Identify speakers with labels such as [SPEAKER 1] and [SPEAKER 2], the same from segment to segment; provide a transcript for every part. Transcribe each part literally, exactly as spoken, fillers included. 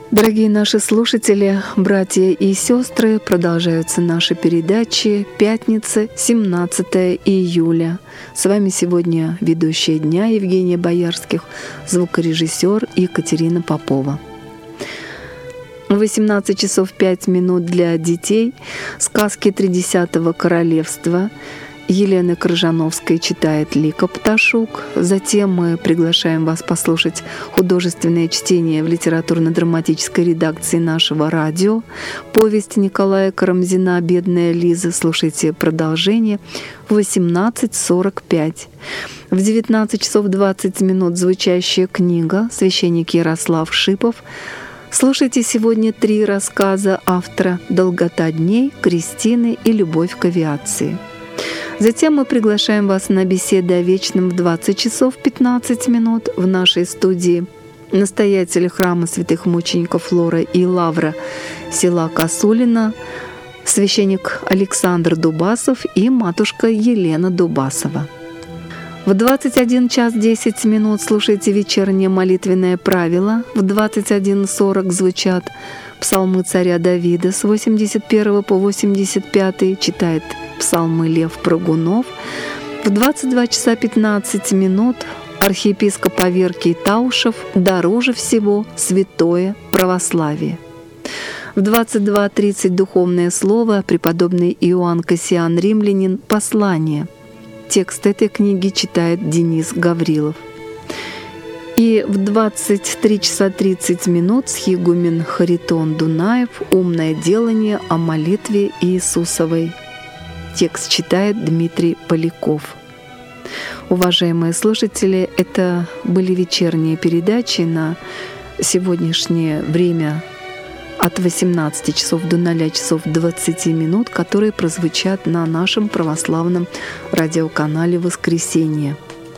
[SPEAKER 1] Дорогие наши слушатели, братья и сестры, продолжаются наши передачи. Пятница, семнадцатое июля. С вами сегодня ведущая дня Евгения Боярских, звукорежиссер Екатерина Попова. восемнадцать часов пять минут для детей. Сказки Тридесятого королевства. Елены Крыжановской читает Лика Пташук. Затем мы приглашаем вас послушать художественное чтение в литературно-драматической редакции нашего радио. Повесть Николая Карамзина «Бедная Лиза». Слушайте продолжение в восемнадцать сорок пять. В девятнадцать часов двадцать минут звучащая книга «Священник Ярослав Шипов». Слушайте сегодня три рассказа автора «Долгота дней», «Кристины» и «Любовь к авиации». Затем мы приглашаем вас на беседы о вечном в двадцать часов пятнадцать минут в нашей студии настоятели храма святых мучеников Лора и Лавра села Косулина, священник Александр Дубасов и матушка Елена Дубасова. В двадцать один час десять минут слушайте вечернее молитвенное правило. В двадцать один сорок звучат псалмы царя Давида с восемьдесят первого по восемьдесят пятый, читает псалмы Лев Прыгунов. В двадцать два часа пятнадцать минут архиепископ Аверкий Таушев «Дороже всего святое православие». В двадцать два тридцать духовное слово преподобный Иоанн Кассиан Римлянин «Послание». Текст этой книги читает Денис Гаврилов. И в двадцать три часа тридцать минут схигумен Харитон Дунаев «Умное делание о молитве Иисусовой». Текст читает Дмитрий Поляков. Уважаемые слушатели, это были вечерние передачи на сегодняшнее время от восемнадцати часов до ноля часов двадцати минут, которые прозвучат на нашем православном радиоканале «Воскресенье».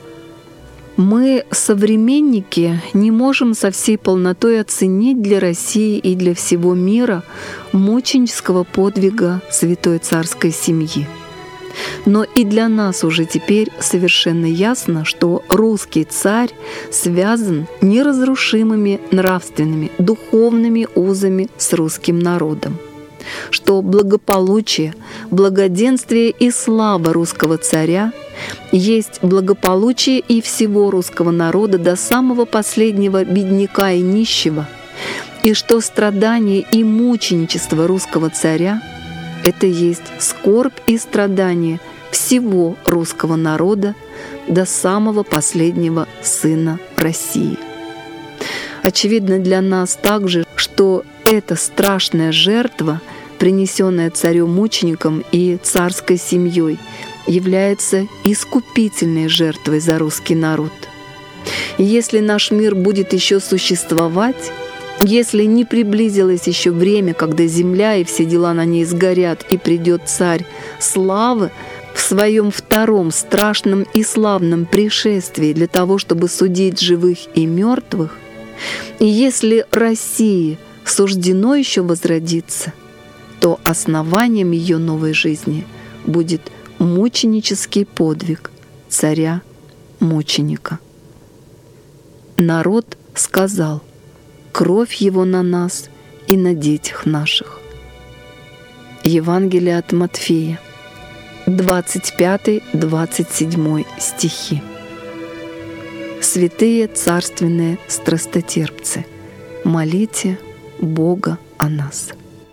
[SPEAKER 1] Мы, современники, не можем со всей полнотой оценить для России и для всего мира мученического подвига святой царской семьи. Но и для нас уже теперь совершенно ясно, что русский царь связан неразрушимыми нравственными, духовными узами с русским народом, что благополучие, благоденствие и слава русского царя есть благополучие и всего русского народа до самого последнего бедняка и нищего, и что страдания и мученичество русского царя — это есть скорбь и страдания всего русского народа до самого последнего сына России. Очевидно для нас также, что эта страшная жертва, принесенная царем-мучеником и царской семьей, является искупительной жертвой за русский народ. И если наш мир будет еще существовать, если не приблизилось еще время, когда земля и все дела на ней сгорят, и придет царь славы в своем втором страшном и славном пришествии для того, чтобы судить живых и мертвых, и если России суждено еще возродиться, то основанием ее новой жизни будет мученический подвиг царя-мученика. Народ сказал: «Кровь его на нас и на детях наших». Евангелие от Матфея, двадцать пятый — двадцать седьмой стихи. Святые царственные страстотерпцы, молите Бога о нас.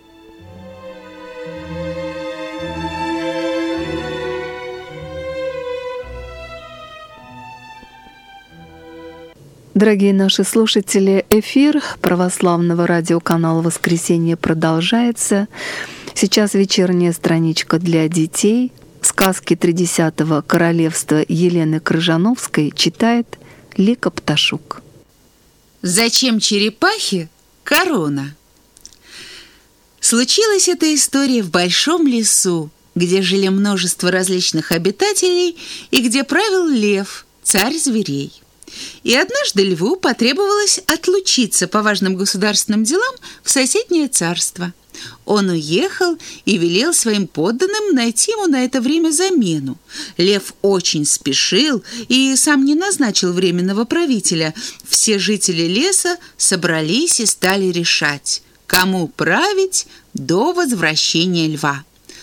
[SPEAKER 1] Дорогие наши слушатели, эфир православного радиоканала «Воскресенье» продолжается. Сейчас вечерняя страничка для детей. Сказки Тридесятого королевства Елены Крыжановской читает Лика Пташук.
[SPEAKER 2] Зачем черепахе корона? Случилась эта история в большом лесу, где жили множество различных обитателей и где правил лев, царь зверей. И однажды льву потребовалось отлучиться по важным государственным делам в соседнее царство. Он уехал и велел своим подданным найти ему на это время замену. Лев очень спешил и сам не назначил временного правителя. Все жители леса собрались и стали решать, кому править до возвращения льва.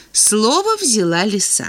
[SPEAKER 2] Слово взяла лиса.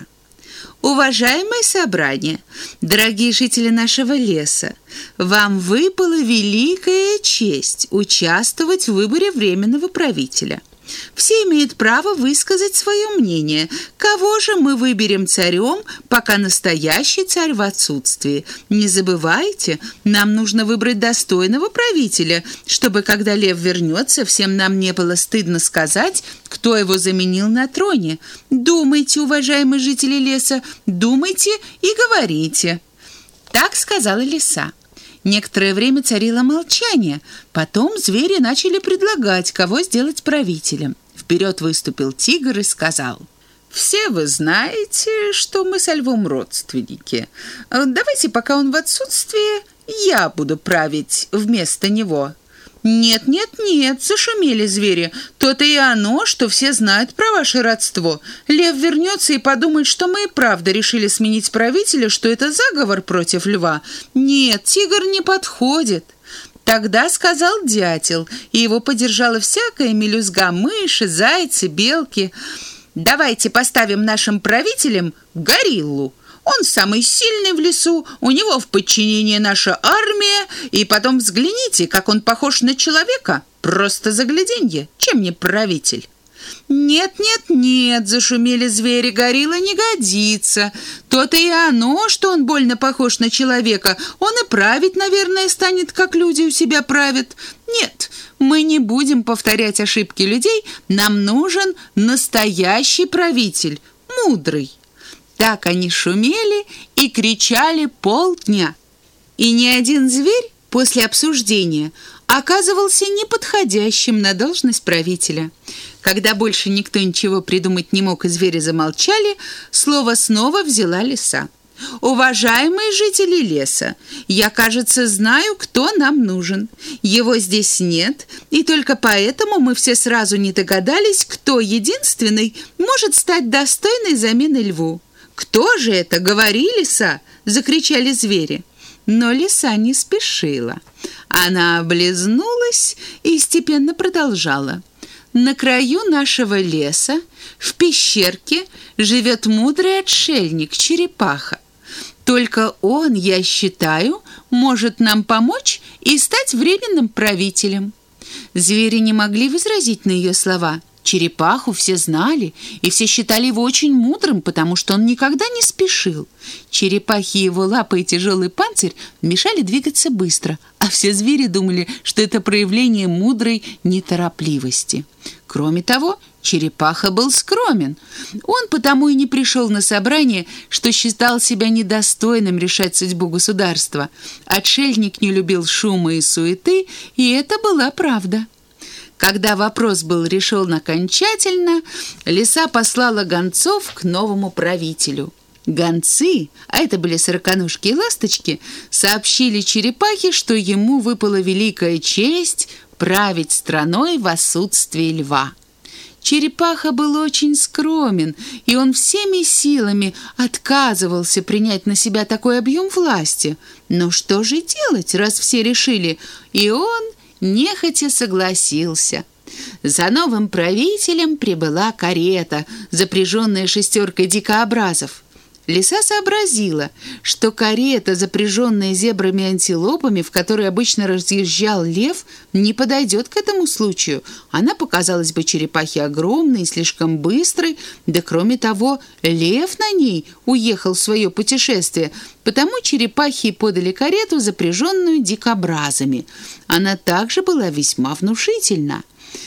[SPEAKER 2] Уважаемое собрание, дорогие жители нашего леса, вам выпала великая честь участвовать в выборе временного правителя. Все имеют право высказать свое мнение, кого же мы выберем царем, пока настоящий царь в отсутствии. Не забывайте, нам нужно выбрать достойного правителя, чтобы, когда лев вернется, всем нам не было стыдно сказать, кто его заменил на троне. Думайте, уважаемые жители леса, думайте и говорите. Так сказала лиса. Некоторое время царило молчание. Потом звери начали предлагать, кого сделать правителем. Вперед выступил тигр и сказал: «Все вы знаете, что мы со львом родственники. Давайте, пока он в отсутствии, я буду править вместо него». «Нет, нет, нет», — зашумели звери. «То-то и оно, что все знают про ваше родство. Лев вернется и подумает, что мы и правда решили сменить правителя, что это заговор против льва. Нет, тигр не подходит». Тогда сказал дятел, и его поддержала всякая мелюзга: мыши, зайцы, белки. «Давайте поставим нашим правителем гориллу. Он самый сильный в лесу, у него в подчинении наша армия, и потом взгляните, как он похож на человека. Просто загляденье, чем не правитель». «Нет, нет, нет», — зашумели звери, — «горилла не годится. То-то и оно, что он больно похож на человека. Он и править, наверное, станет, как люди у себя правят. Нет, мы не будем повторять ошибки людей, нам нужен настоящий правитель, мудрый». Так они шумели и кричали полдня. И ни один зверь после обсуждения оказывался неподходящим на должность правителя. Когда больше никто ничего придумать не мог и звери замолчали, слово снова взяла лиса. «Уважаемые жители леса, я, кажется, знаю, кто нам нужен. Его здесь нет, и только поэтому мы все сразу не догадались, кто единственный может стать достойной заменой льву». «Кто же это? Говори, лиса!» — закричали звери. Но лиса не спешила. Она облизнулась и степенно продолжала. «На краю нашего леса, в пещерке, живет мудрый отшельник, черепаха. Только он, я считаю, может нам помочь и стать временным правителем». Звери не могли возразить на ее слова. Черепаху все знали, и все считали его очень мудрым, потому что он никогда не спешил. Черепахе его лапы и тяжелый панцирь мешали двигаться быстро, а все звери думали, что это проявление мудрой неторопливости. Кроме того, черепаха был скромен. Он потому и не пришел на собрание, что считал себя недостойным решать судьбу государства. Отшельник не любил шума и суеты, и это была правда. Когда вопрос был решен окончательно, лиса послала гонцов к новому правителю. Гонцы, а это были сороконожки и ласточки, сообщили черепахе, что ему выпала великая честь править страной в отсутствии льва. Черепаха был очень скромен, и он всеми силами отказывался принять на себя такой объем власти. Но что же делать, раз все решили? И он нехотя согласился. За новым правителем прибыла карета, запряженная шестеркой дикообразов. Лиса сообразила, что карета, запряженная зебрами и антилопами, в которой обычно разъезжал лев, не подойдет к этому случаю. Она показалась бы черепахе огромной и слишком быстрой, да кроме того, лев на ней уехал в свое путешествие, потому черепахи подали карету, запряженную дикобразами. Она также была весьма внушительна.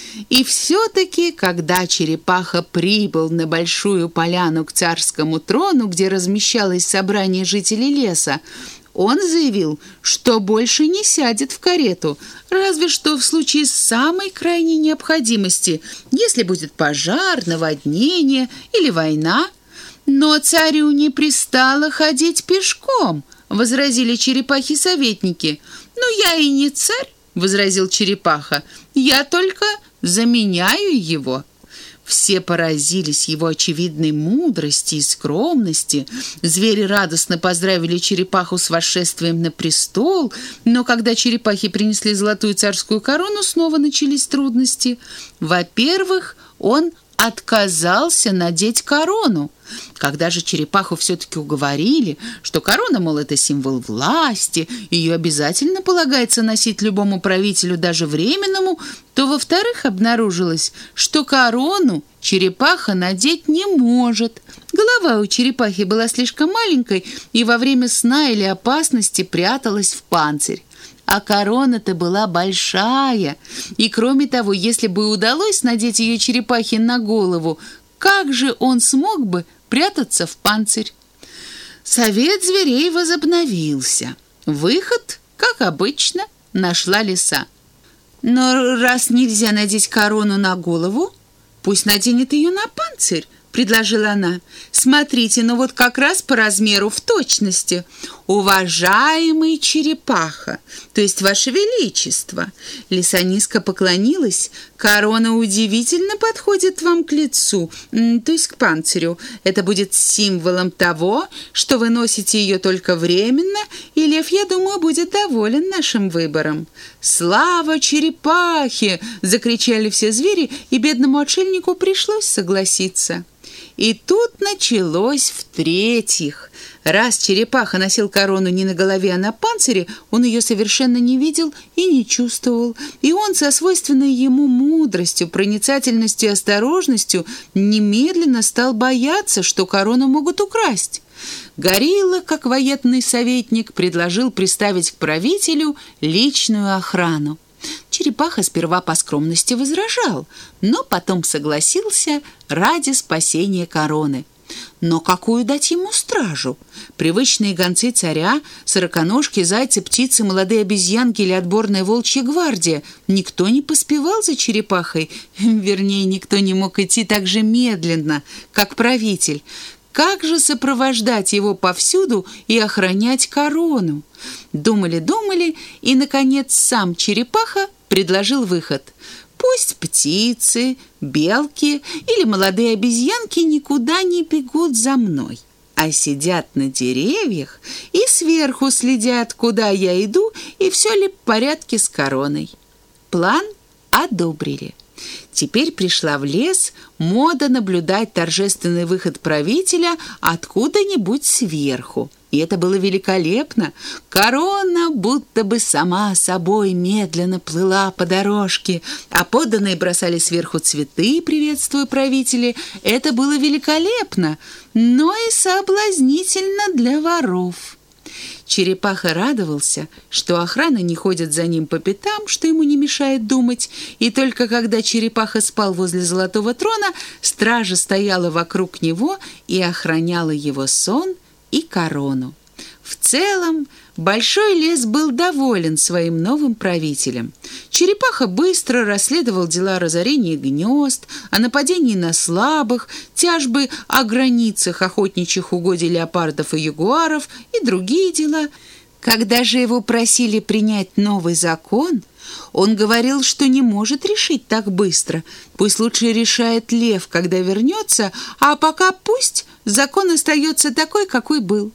[SPEAKER 2] И все-таки, когда черепаха прибыл на большую поляну к царскому трону, где размещалось собрание жителей леса, он заявил, что больше не сядет в карету, разве что в случае самой крайней необходимости, если будет пожар, наводнение или война. «Но царю не пристало ходить пешком», — возразили черепахи-советники. «Ну, я и не царь», — возразил черепаха, — «я только заменяю его». Все поразились его очевидной мудрости и скромности. Звери радостно поздравили черепаху с восшествием на престол, но когда черепахи принесли золотую царскую корону, снова начались трудности. Во-первых, он отказался надеть корону. Когда же черепаху все-таки уговорили, что корона, мол, это символ власти, ее обязательно полагается носить любому правителю, даже временному, то, во-вторых, обнаружилось, что корону черепаха надеть не может. Голова у черепахи была слишком маленькой и во время сна или опасности пряталась в панцирь. А корона-то была большая, и, кроме того, если бы удалось надеть ее черепахе на голову, как же он смог бы прятаться в панцирь? Совет зверей возобновился. Выход, как обычно, нашла лиса. Но раз нельзя надеть корону на голову, пусть наденет ее на панцирь, предложила она. Смотрите, ну вот как раз по размеру в точности. Уважаемый черепаха, то есть ваше величество. Лиса низко поклонилась. Корона удивительно подходит вам к лицу, то есть к панцирю. Это будет символом того, что вы носите ее только временно, и лев, я думаю, будет доволен нашим выбором. «Слава черепахе!» — закричали все звери, и бедному отшельнику пришлось согласиться. И тут началось в-третьих. Раз черепаха носил корону не на голове, а на панцире, он ее совершенно не видел и не чувствовал. И он со свойственной ему мудростью, проницательностью и осторожностью немедленно стал бояться, что корону могут украсть. Горилла, как военный советник, предложил приставить к правителю личную охрану. Черепаха сперва по скромности возражал, но потом согласился ради спасения короны. Но какую дать ему стражу? Привычные гонцы царя, сороконожки, зайцы, птицы, молодые обезьянки или отборная волчья гвардия. Никто не поспевал за черепахой, вернее, никто не мог идти так же медленно, как правитель. Как же сопровождать его повсюду и охранять корону? Думали-думали, и, наконец, сам черепаха предложил выход. Пусть птицы, белки или молодые обезьянки никуда не бегут за мной, а сидят на деревьях и сверху следят, куда я иду и все ли в порядке с короной. План одобрили. Теперь пришла в лес мода наблюдать торжественный выход правителя откуда-нибудь сверху. И это было великолепно. Корона будто бы сама собой медленно плыла по дорожке, а подданные бросали сверху цветы, приветствуя правителя. Это было великолепно, но и соблазнительно для воров. Черепаха радовался, что охрана не ходит за ним по пятам, что ему не мешает думать, и только когда черепаха спал возле золотого трона, стража стояла вокруг него и охраняла его сон и корону. В целом, большой лес был доволен своим новым правителем. Черепаха быстро расследовал дела о разорении гнезд, о нападении на слабых, тяжбы о границах охотничьих угодий леопардов и ягуаров и другие дела. Когда же его просили принять новый закон, он говорил, что не может решить так быстро. Пусть лучше решает лев, когда вернется, а пока пусть закон остается такой, какой был.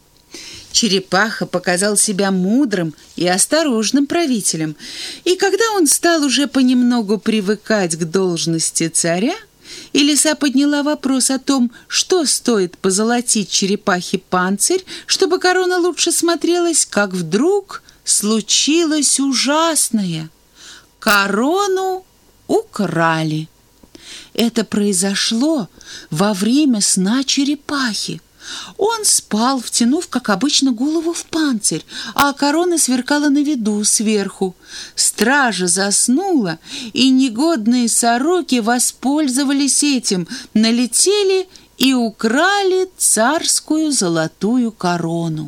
[SPEAKER 2] Черепаха показал себя мудрым и осторожным правителем, и когда он стал уже понемногу привыкать к должности царя, и лиса подняла вопрос о том, что стоит позолотить черепахе панцирь, чтобы корона лучше смотрелась, как вдруг случилось ужасное. Корону украли. Это произошло во время сна черепахи. Он спал, втянув, как обычно, голову в панцирь, а корона сверкала на виду сверху. Стража заснула, и негодные сороки воспользовались этим, налетели и украли царскую золотую корону.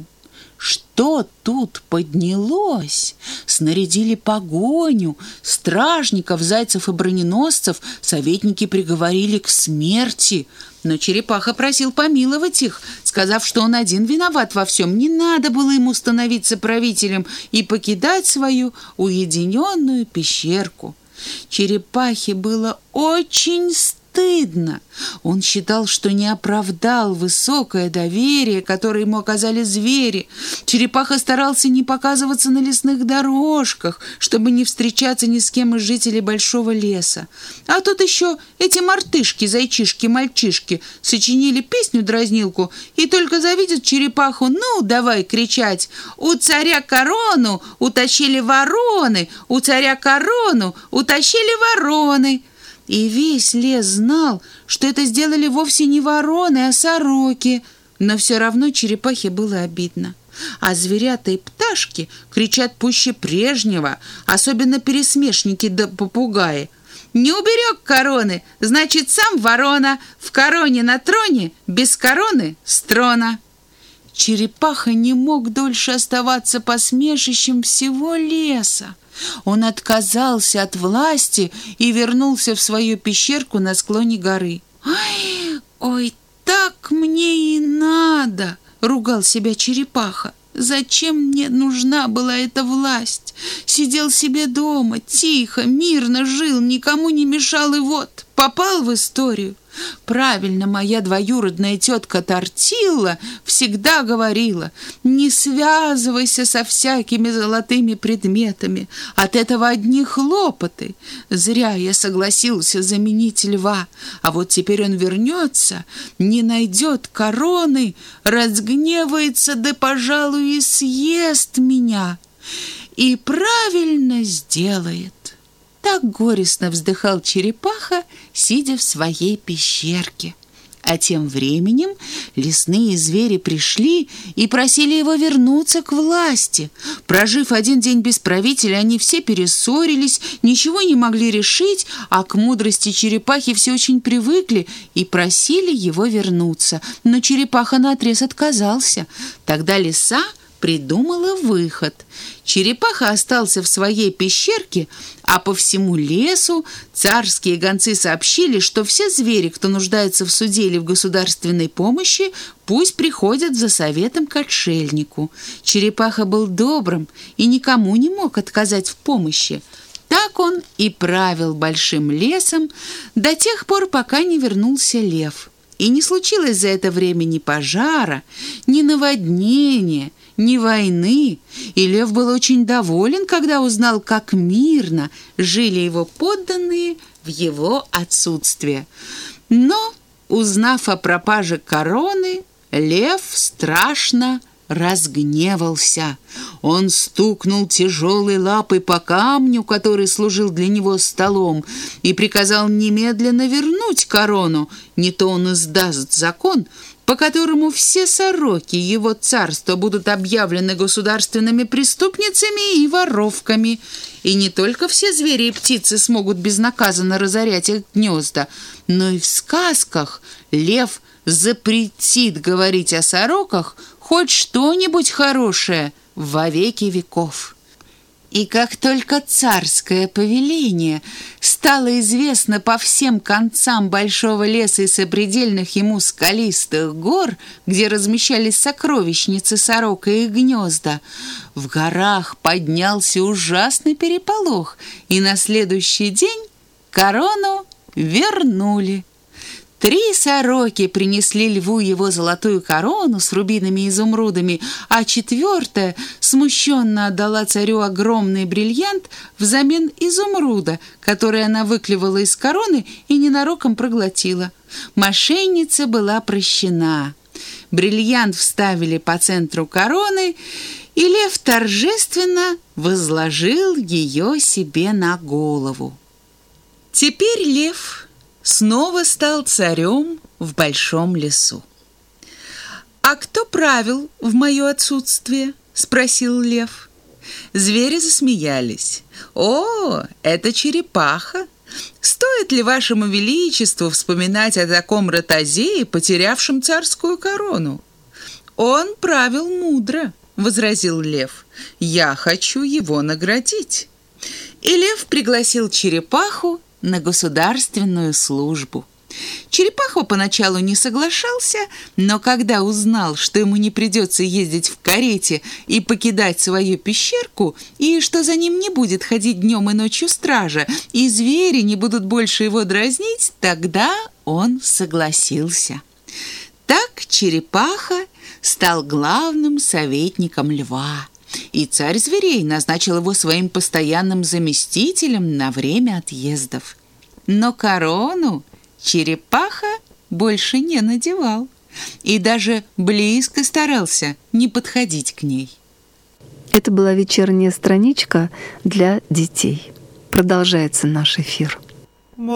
[SPEAKER 2] Что тут поднялось? Снарядили погоню, стражников, зайцев и броненосцев советники приговорили к смерти. Но черепаха просил помиловать их, сказав, что он один виноват во всем. Не надо было ему становиться правителем и покидать свою уединенную пещерку. Черепахе было очень стыдно. Он считал, что не оправдал высокое доверие, которое ему оказали звери. Черепаха старался не показываться на лесных дорожках, чтобы не встречаться ни с кем из жителей большого леса. А тут еще эти мартышки, зайчишки, мальчишки сочинили песню-дразнилку, и только завидят черепаху, ну, давай кричать: «У царя корону утащили вороны! У царя корону утащили вороны!» И весь лес знал, что это сделали вовсе не вороны, а сороки. Но все равно черепахе было обидно. А зверята и пташки кричат пуще прежнего, особенно пересмешники да попугаи. «Не уберег короны, значит, сам ворона. В короне на троне, без короны с трона». Черепаха не мог дольше оставаться посмешищем всего леса. Он отказался от власти и вернулся в свою пещерку на склоне горы. «Ой, ой, так мне и надо!» — ругал себя черепаха. «Зачем мне нужна была эта власть? Сидел себе дома, тихо, мирно жил, никому не мешал, и вот попал в историю. Правильно моя двоюродная тетка Тортилла всегда говорила: не связывайся со всякими золотыми предметами, от этого одни хлопоты. Зря я согласился заменить льва, а вот теперь он вернется, не найдет короны, разгневается, да, пожалуй, и съест меня. И правильно сделает». Так горестно вздыхал черепаха, сидя в своей пещерке. А тем временем лесные звери пришли и просили его вернуться к власти. Прожив один день без правителя, они все перессорились, ничего не могли решить, а к мудрости черепахи все очень привыкли и просили его вернуться. Но черепаха наотрез отказался. Тогда лиса придумала выход. Черепаха остался в своей пещерке, а по всему лесу царские гонцы сообщили, что все звери, кто нуждается в суде или в государственной помощи, пусть приходят за советом к отшельнику. Черепаха был добрым и никому не мог отказать в помощи. Так он и правил большим лесом до тех пор, пока не вернулся лев. И не случилось за это время ни пожара, ни наводнения, ни войны, и лев был очень доволен, когда узнал, как мирно жили его подданные в его отсутствие. Но, узнав о пропаже короны, лев страшно разгневался. Он стукнул тяжелой лапой по камню, который служил для него столом, и приказал немедленно вернуть корону, не то он издаст закон, по которому все сороки его царства будут объявлены государственными преступницами и воровками. И не только все звери и птицы смогут безнаказанно разорять их гнезда, но и в сказках лев запретит говорить о сороках хоть что-нибудь хорошее во веки веков. И как только царское повеление стало известно по всем концам большого леса и сопредельных ему скалистых гор, где размещались сокровищницы сорок и их гнезда, в горах поднялся ужасный переполох, и на следующий день корону вернули. Три сороки принесли льву его золотую корону с рубинами и изумрудами, а четвертая смущенно отдала царю огромный бриллиант взамен изумруда, который она выклевала из короны и ненароком проглотила. Мошенница была прощена. Бриллиант вставили по центру короны, и лев торжественно возложил ее себе на голову. Теперь лев снова стал царем в большом лесу. «А кто правил в мое отсутствие?» — спросил лев. Звери засмеялись. «О, это черепаха! Стоит ли вашему величеству вспоминать о таком ротозее, потерявшем царскую корону?» «Он правил мудро», — возразил лев. «Я хочу его наградить». И лев пригласил черепаху на государственную службу. Черепаха поначалу не соглашался, но когда узнал, что ему не придется ездить в карете и покидать свою пещерку, и что за ним не будет ходить днем и ночью стража, и звери не будут больше его дразнить, тогда он согласился. Так черепаха стал главным советником льва, и царь зверей назначил его своим постоянным заместителем на время отъездов. Но корону черепаха больше не надевал и даже близко старался не подходить к ней.
[SPEAKER 1] Это была вечерняя страничка для детей. Продолжается наш эфир.